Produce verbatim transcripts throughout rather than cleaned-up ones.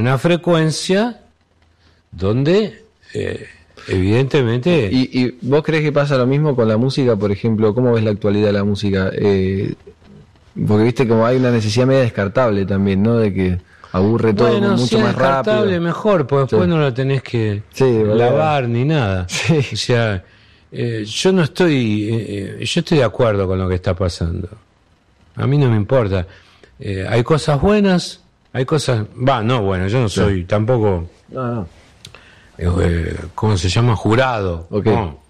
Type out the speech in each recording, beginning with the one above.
una frecuencia donde eh, evidentemente... ¿Y, ¿Y vos crees que pasa lo mismo con la música, por ejemplo? ¿Cómo ves la actualidad de la música? Eh, porque viste como hay una necesidad media descartable también, ¿no? De que aburre todo bueno, mucho si es más rápido. descartable mejor, pues después sí. no lo tenés que sí, lavar ni nada. Sí. O sea, eh, yo no estoy... Eh, yo estoy de acuerdo con lo que está pasando. A mí no me importa. Eh, hay cosas buenas, hay cosas... Va, no, bueno, yo no soy sí. tampoco... No, no. Eh, ¿Cómo se llama? Jurado. Okay. No.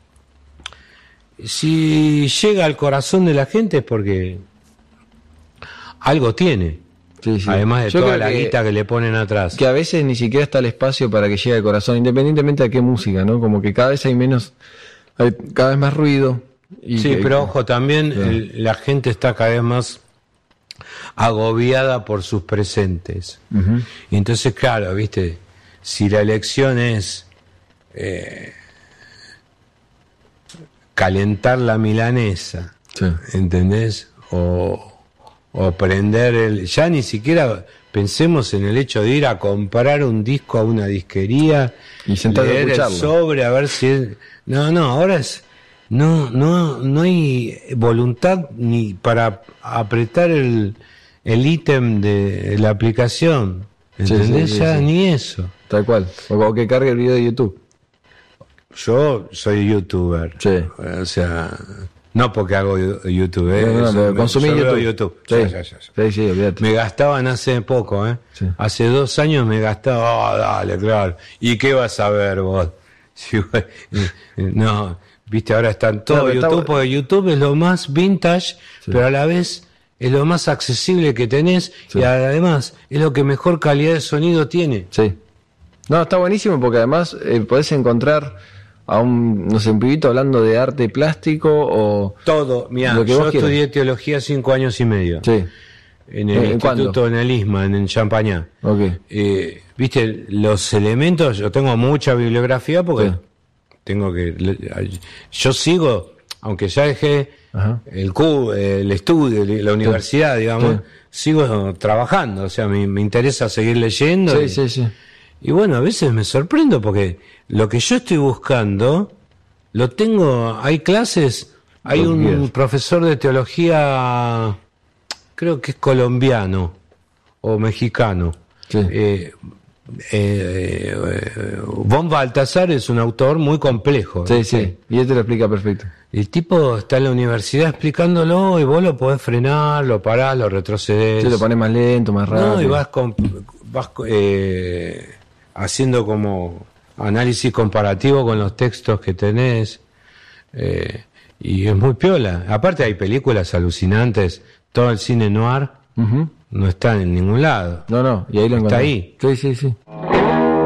Si llega al corazón de la gente es porque algo tiene. Sí, sí. Además de Yo toda creo la que, guita que le ponen atrás. Que a veces ni siquiera está el espacio para que llegue al corazón, independientemente de qué música, ¿no? Como que cada vez hay menos, hay cada vez más ruido. Y sí, que, pero ojo, también sí. el, la gente está cada vez más agobiada por sus presentes. Uh-huh. Y entonces, claro, viste, si la elección es eh, calentar la milanesa, sí. ¿entendés? O, o prender el... Ya ni siquiera pensemos en el hecho de ir a comprar un disco a una disquería y sentarse leer a escucharlo. el sobre a ver si es... No, no, ahora es... No, no, no hay voluntad ni para apretar el el ítem de la aplicación, ¿entendés? Sí, sí, sí, ya sí. ni eso. Tal cual, o que cargue el video de YouTube. Yo soy youtuber, sí. O sea, no porque hago YouTube, ¿eh? No, no, no, consumí YouTube. YouTube. Sí, Ya, ya, ya, ya. sí, sí, olvídate. Me gastaban hace poco, ¿eh? Sí. Hace dos años me gastaba, oh, dale, claro. ¿Y qué vas a ver vos? No, viste, ahora están todo no, YouTube, está... porque YouTube es lo más vintage, sí. pero a la vez es lo más accesible que tenés sí. y además es lo que mejor calidad de sonido tiene. Sí. No, está buenísimo porque además eh, podés encontrar a un, no sé, un pibito hablando de arte plástico o... Todo, mira, lo que yo vos estudié quieras. teología cinco años y medio. Sí. En el ¿En instituto, cuándo? en el ISMA, en Champañá. Okay. Eh, viste, los elementos, yo tengo mucha bibliografía porque... Sí. Tengo que yo sigo, aunque ya dejé Ajá. el Q, el estudio, la universidad, sí. digamos, sí. sigo trabajando, o sea, me, me interesa seguir leyendo. Sí, y, sí, sí. Y bueno, a veces me sorprendo porque lo que yo estoy buscando lo tengo, hay clases, hay un quieras. profesor de teología, creo que es colombiano o mexicano. Sí. Eh, Eh, eh, von Baltasar es un autor muy complejo. Sí, sí, sí, y él te lo explica perfecto. El tipo está en la universidad explicándolo y vos lo podés frenar, lo parás, lo retrocedés. Sí, lo pones más lento, más rápido. No, y vas, con, vas eh, haciendo como análisis comparativo con los textos que tenés. Eh, y es muy piola. Aparte hay películas alucinantes, todo el cine noir. Uh-huh. No está en ningún lado. No, no, y ahí lo está encontré. ahí. Sí, sí, sí.